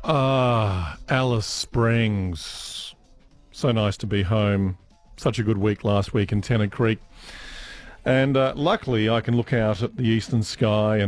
Ah, Alice Springs. So nice to be home. Such a good week last week in Tennant Creek. And luckily I can look out at the eastern sky